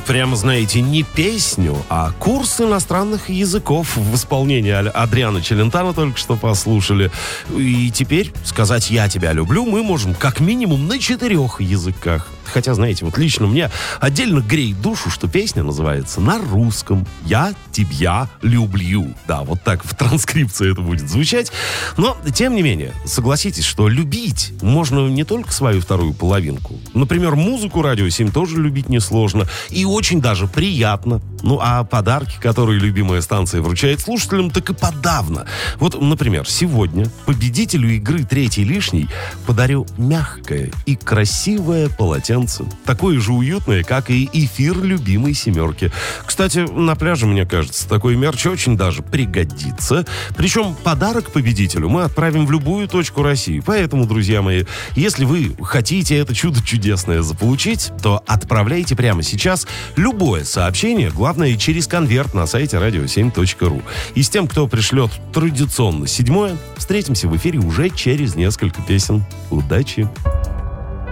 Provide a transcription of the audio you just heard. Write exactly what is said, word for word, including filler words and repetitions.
прямо, знаете, не песню, а курс иностранных языков в исполнении Адриано Челентано только что послушали. И теперь сказать «я тебя люблю» мы можем как минимум на четырех языках. Хотя, знаете, вот лично мне отдельно греет душу, что песня называется на русском «Я тебя люблю». Да, вот так в транскрипции это будет звучать. Но, тем не менее, согласитесь, что любить можно не только свою вторую половинку. Например, музыку «Радио семь» тоже любить несложно. И очень даже приятно. Ну, а подарки, которые любимая станция вручает слушателям, так и подавно. Вот, например, сегодня победителю игры «Третий лишний» подарю мягкое и красивое полотенце. Такое же уютное, как и эфир любимой семерки. Кстати, на пляже, мне кажется, такой мерч очень даже пригодится. Причем подарок победителю мы отправим в любую точку России. Поэтому, друзья мои, если вы хотите это чудо чудесное заполучить, то отправляйте прямо сейчас любое сообщение, главное, через конверт на сайте радио семь точка ру. И с тем, кто пришлет традиционно седьмое, встретимся в эфире уже через несколько песен. Удачи!